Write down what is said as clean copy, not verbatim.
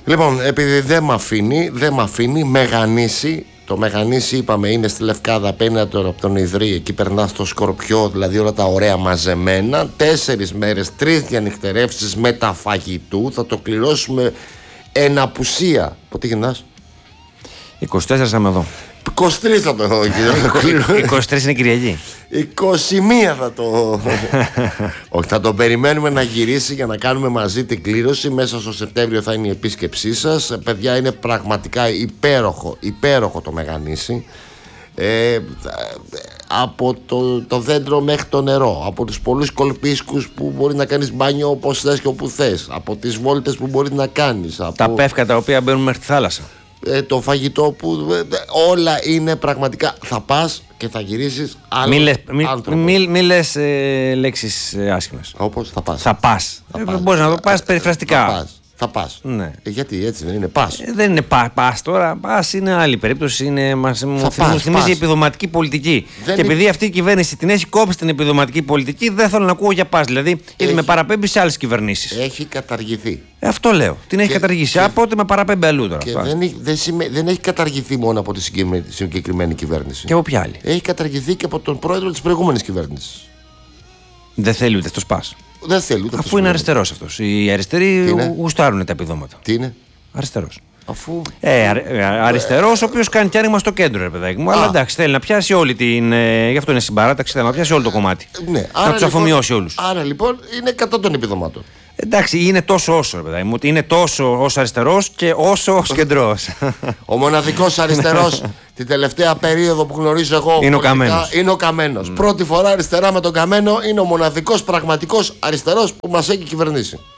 Λοιπόν, επειδή δεν μ' αφήνει, Μεγανήσι. Το Μεγανήσι, είπαμε, είναι στη Λευκάδα απέναντι από τον Ιδρύ. Εκεί περνά στο Σκορπιό, δηλαδή όλα τα ωραία μαζεμένα. 4 μέρες, 3 διανυχτερεύσεις μεταφαγητού. Θα το κληρώσουμε εν απουσία. Πότε γυρνάς? 24 θα είμαι εδώ. 23 θα το έχω. 23 είναι Κυριακή. 21 θα το. Όχι, θα τον περιμένουμε να γυρίσει για να κάνουμε μαζί την κλήρωση. Μέσα στο Σεπτέμβριο θα είναι η επίσκεψή σας. Παιδιά, είναι πραγματικά υπέροχο το Μεγανήσι. Από το δέντρο μέχρι το νερό, από τους πολλούς κολπίσκους που μπορεί να κάνεις μπάνιο όπως θες και όπου θες, από τις βόλτες που μπορεί να κάνεις, τα πεύκα τα οποία μπαίνουν μέχρι τη θάλασσα, το φαγητό που όλα είναι πραγματικά. Θα πας και θα γυρίσεις άλλο άνθρωπο. Μη λες λέξεις άσχημες. Όπως θα πας. Μπορείς να το πας περιφραστικά. Θα πας. Ναι. Γιατί έτσι δεν είναι? Πας. Δεν είναι πας τώρα. Πας είναι άλλη περίπτωση. Μου θυμίζει η επιδοματική πολιτική. Και επειδή αυτή η κυβέρνηση την έχει κόψει την επιδοματική πολιτική, δεν θέλω να ακούω για πας. Δηλαδή, γιατί με παραπέμπει σε άλλες κυβερνήσεις. Έχει καταργηθεί. Αυτό λέω. Την έχει καταργήσει. Από ότι με παραπέμπει αλλού τώρα. Και δεν έχει καταργηθεί μόνο από τη συγκεκριμένη κυβέρνηση. Και από ποια άλλη? Έχει καταργηθεί και από τον πρόεδρο της προηγούμενης κυβέρνησης. Δεν θέλει ούτε αυτό πας. Δεν θέλει ούτε. Αφού είναι αριστερός αυτός. Οι αριστεροί γουστάρουν τα επιδόματα. Τι είναι? Αριστερός. Αφού. Αριστερός, ο οποίος κάνει και άνοιγμα στο κέντρο, ρε παιδάκι μου. Αλλά εντάξει, θέλει να πιάσει όλη την. Γι' αυτό είναι συμπαράταξη, θέλει να πιάσει όλο το κομμάτι. Ναι, να τους αφομοιώσει όλους. Άρα λοιπόν είναι κατά των επιδομάτων. Εντάξει, είναι τόσο όσο, ρε παιδάκι μου. Είναι τόσο ως αριστερός και όσο ως κεντρός. Ο μοναδικός αριστερός την τελευταία περίοδο που γνωρίζω εγώ είναι ο Καμένος. Πρώτη φορά αριστερά με τον Καμένο, είναι ο μοναδικός πραγματικός αριστερός που μας έχει κυβερνήσει.